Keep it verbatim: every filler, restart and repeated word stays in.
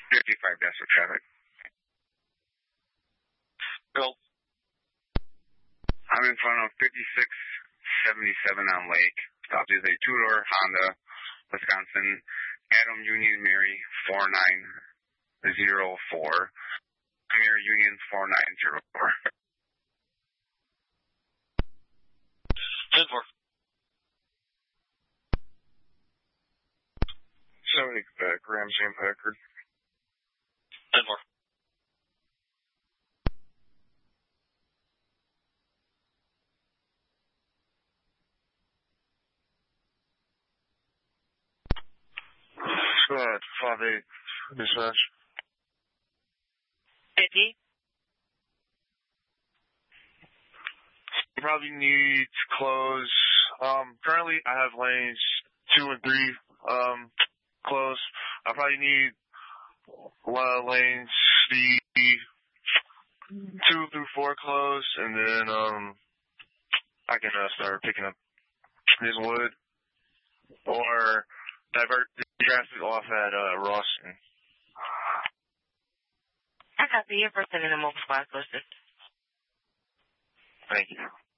fifty-five dash for traffic. Go. I'm in front of fifty-six seventy-seven on Lake. Stop is a two-door Honda, Wisconsin, Adam Union Mary four nine zero four. Mary Union four nine zero four. ten four. seventy Quebec, Ramsey and Packard. ten four. Squad, five eight, dispatch. fifty. You probably need to close. Um, currently, I have lanes two and three um, closed. I probably need uh, lanes the two through four closed, and then um, I can uh, start picking up this wood or divert the traffic off at uh, Rawson. I copy your person in the mobile squad posted. Thank you.